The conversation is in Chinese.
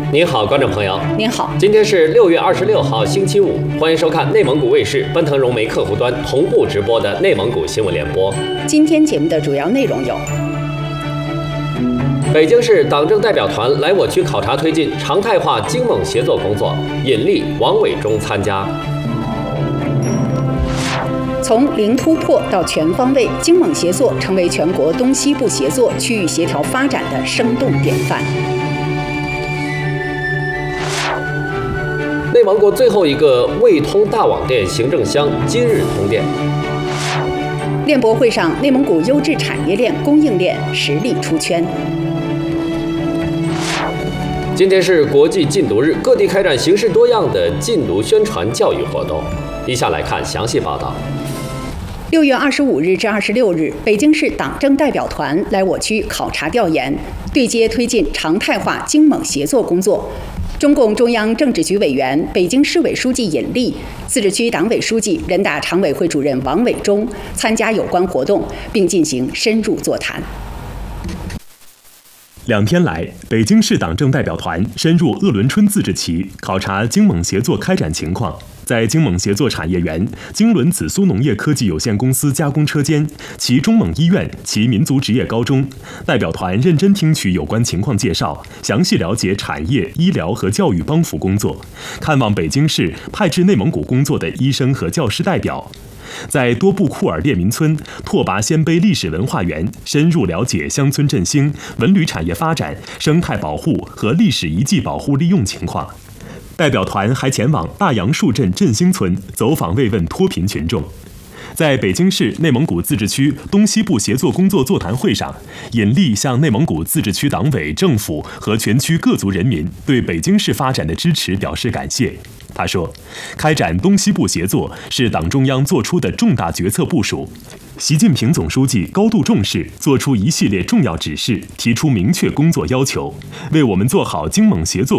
您好，观众朋友。 您好， 今天是6月26号，星期五，欢迎收看内蒙古卫视奔腾融媒客户端同步直播的内蒙古新闻联播。 今天节目的主要内容有： 北京市党政代表团来我区考察推进常态化京蒙协作工作，引力王伟忠参加。 从零突破到全方位，京蒙协作成为全国东西部协作区域协调发展的生动典范。 内蒙古最后一个未通大网店行政乡今日通电。 链博会上，内蒙古优质产业链供应链实力出圈。 今天是国际禁毒日，各地开展形式多样的禁毒宣传教育活动。以下来看详细报道。 6月25日至26日，北京市党政代表团来我区考察调研，对接推进常态化京蒙协作工作。中共中央政治局委员、北京市委书记尹力、自治区党委书记、人大常委会主任王伟忠参加有关活动，并进行深入座谈。 2天来，北京市党政代表团深入鄂伦春自治旗，考察京蒙协作开展情况。在京蒙协作产业园、京伦紫苏农业科技有限公司加工车间、其中蒙医院、其民族职业高中，代表团认真听取有关情况介绍，详细了解产业、医疗和教育帮扶工作，看望北京市派至内蒙古工作的医生和教师代表。在多布库尔列民村、拓跋鲜卑历史文化园深入了解乡村振兴、文旅产业发展、生态保护和历史遗迹保护利用情况。代表团还前往大杨树镇振兴村走访慰问脱贫群众。在北京市内蒙古自治区东西部协作工作座谈会上，尹力向内蒙古自治区党委、政府和全区各族人民对北京市发展的支持表示感谢。他说，开展东西部协作是党中央作出的重大决策部署，习近平总书记高度重视，作出一系列重要指示，提出明确工作要求，为我们做好京蒙协作